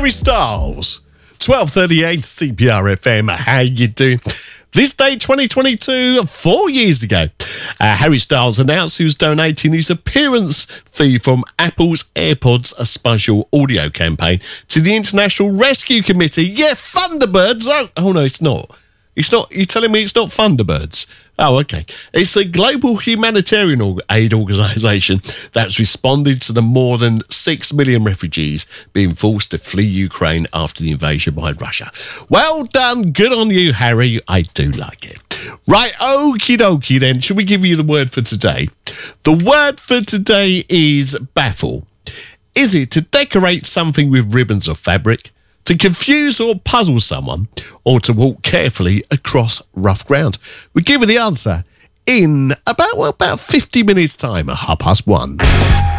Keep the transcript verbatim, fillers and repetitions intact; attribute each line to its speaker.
Speaker 1: Harry Styles, twelve thirty-eight C P R F M. How you doing? This day, twenty twenty-two, four years ago, uh, Harry Styles announced he was donating his appearance fee from Apple's AirPods, a spatial audio campaign, to the International Rescue Committee. Yeah, Thunderbirds. Oh, oh no, it's not. It's not. You're telling me it's not Thunderbirds? Oh, okay. It's the global humanitarian aid organisation that's responded to the more than six million refugees being forced to flee Ukraine after the invasion by Russia. Well done. Good on you, Harry. I do like it. Right, okie dokie then. Shall we give you the word for today? The word for today is baffle. Is it to decorate something with ribbons of fabric, to confuse or puzzle someone, or to walk carefully across rough ground? We give you the answer in about, well, about fifty minutes' time at half past one.